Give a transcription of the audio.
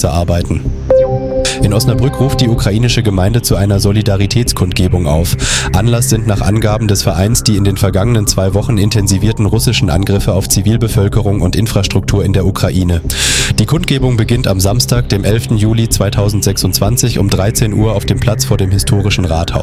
arbeiten. In Osnabrück ruft die ukrainische Gemeinde zu einer Solidaritätskundgebung auf. Anlass sind nach Angaben des Vereins die in den vergangenen 2 Wochen intensivierten russischen Angriffe auf Zivilbevölkerung und Infrastruktur in der Ukraine. Die Kundgebung beginnt am Samstag, dem 11. Juli 2026 um 13 Uhr auf dem Platz vor dem historischen Rathaus.